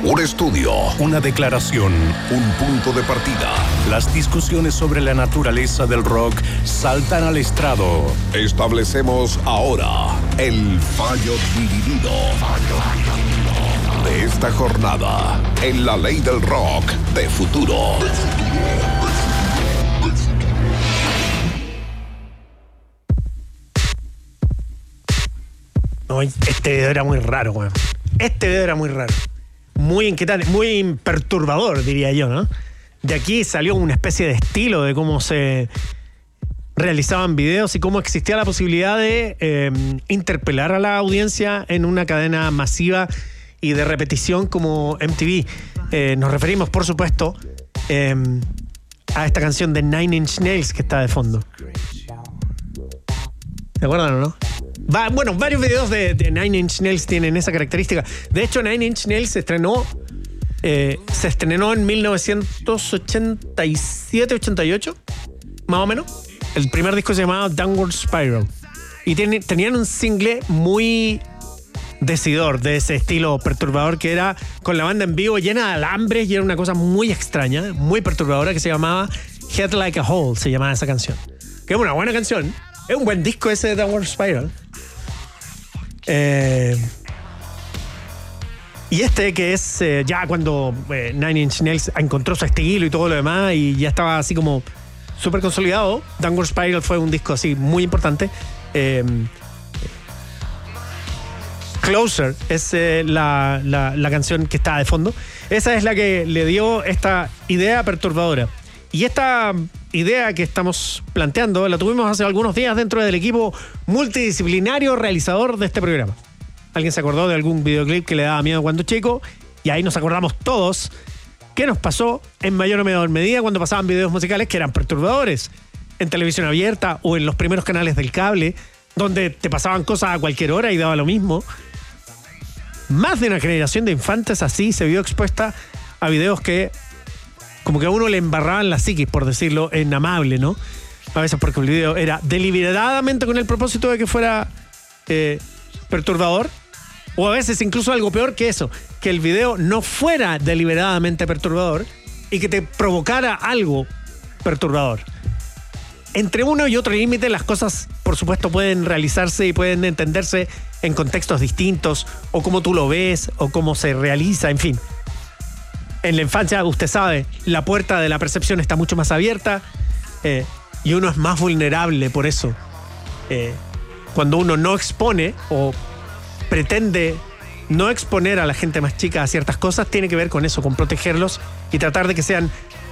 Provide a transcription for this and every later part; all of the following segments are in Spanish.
Un estudio, una declaración, un punto de partida. Las discusiones sobre la naturaleza del rock saltan al estrado. Establecemos ahora el fallo dividido de esta jornada en la ley del rock de futuro. No, este video era muy raro, weón. Este video era muy raro. Muy inquietante, muy perturbador, diría yo, ¿no? De aquí salió una especie de estilo de cómo se realizaban videos y cómo existía la posibilidad de interpelar a la audiencia en una cadena masiva y de repetición como MTV. Nos referimos, por supuesto, a esta canción de Nine Inch Nails que está de fondo. ¿Se acuerdan o no? Bueno, varios videos de Nine Inch Nails tienen esa característica. De hecho, Nine Inch Nails se estrenó en 1987-88, más o menos. El primer disco se llamaba Downward Spiral. Y tenían un single muy decidor de ese estilo perturbador que era con la banda en vivo llena de alambres y era una cosa muy extraña, muy perturbadora, que se llamaba Head Like a Hole, se llamaba esa canción. Que es una buena canción. Es un buen disco ese de Downward Spiral. Y este que es ya cuando Nine Inch Nails encontró su estilo y todo lo demás y ya estaba así como súper consolidado. Downward Spiral fue un disco así muy importante. Closer es la canción que está de fondo. Esa es la que le dio esta idea perturbadora. Y esta idea que estamos planteando la tuvimos hace algunos días dentro del equipo multidisciplinario realizador de este programa. Alguien se acordó de algún videoclip que le daba miedo cuando chico y ahí nos acordamos todos qué nos pasó en mayor o menor medida cuando pasaban videos musicales que eran perturbadores en televisión abierta o en los primeros canales del cable donde te pasaban cosas a cualquier hora y daba lo mismo. Más de una generación de infantes así se vio expuesta a videos que como que a uno le embarraban la psiquis, por decirlo en amable, ¿no? A veces porque el video era deliberadamente con el propósito de que fuera perturbador, o a veces incluso algo peor que eso, que el video no fuera deliberadamente perturbador y que te provocara algo perturbador. Entre uno y otro límite las cosas, por supuesto, pueden realizarse y pueden entenderse en contextos distintos, o cómo tú lo ves, o cómo se realiza, en fin. En la infancia, usted sabe, la puerta de la percepción está mucho más abierta y uno es más vulnerable por eso. Cuando uno no expone o pretende no exponer a la gente más chica a ciertas cosas, tiene que ver con eso, con protegerlos y tratar de que sean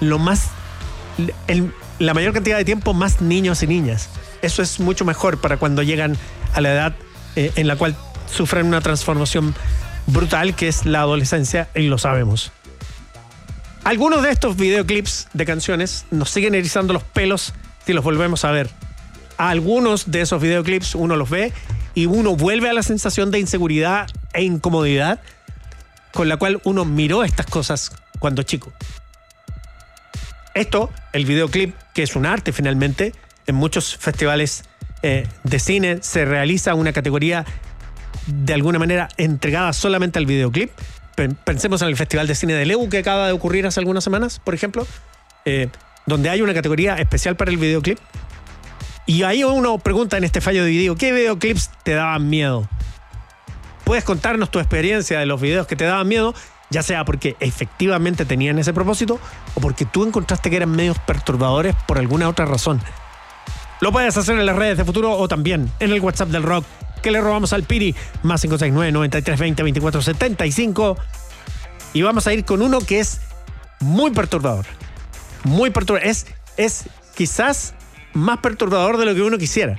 la mayor cantidad de tiempo más niños y niñas. Eso es mucho mejor para cuando llegan a la edad en la cual sufren una transformación brutal que es la adolescencia, y lo sabemos. Algunos de estos videoclips de canciones nos siguen erizando los pelos si los volvemos a ver. A algunos de esos videoclips uno los ve y uno vuelve a la sensación de inseguridad e incomodidad con la cual uno miró estas cosas cuando chico. Esto, el videoclip, que es un arte finalmente, en muchos festivales de cine se realiza una categoría de alguna manera entregada solamente al videoclip. Pensemos en el Festival de Cine de Leu que acaba de ocurrir hace algunas semanas, por ejemplo, donde hay una categoría especial para el videoclip. Y ahí uno pregunta en este fallo dividido, ¿qué videoclips te daban miedo? Puedes contarnos tu experiencia de los videos que te daban miedo, ya sea porque efectivamente tenían ese propósito o porque tú encontraste que eran medios perturbadores por alguna otra razón. Lo puedes hacer en las redes de Futuro o también en el WhatsApp del Rock que le robamos al Piri, más 569-9320-2475. Y vamos a ir con uno que es muy perturbador. Muy perturbador. Es quizás más perturbador de lo que uno quisiera.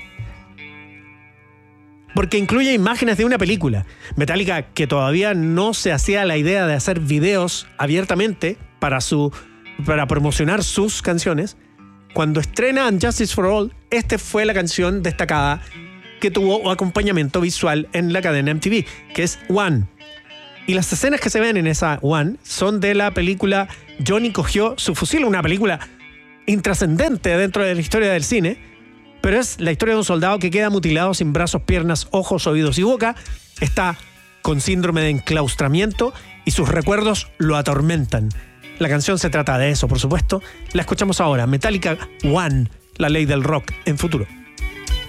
Porque incluye imágenes de una película. Metallica, que todavía no se hacía la idea de hacer videos abiertamente para promocionar sus canciones, cuando estrena Justice for All, esta fue la canción destacada que tuvo acompañamiento visual en la cadena MTV, que es One. Y las escenas que se ven en esa One son de la película Johnny cogió su fusil, una película intrascendente dentro de la historia del cine, pero es la historia de un soldado que queda mutilado sin brazos, piernas, ojos, oídos y boca. Está con síndrome de enclaustramiento y sus recuerdos lo atormentan. La canción se trata de eso, por supuesto. La escuchamos ahora. Metallica One, la ley del rock en Futuro.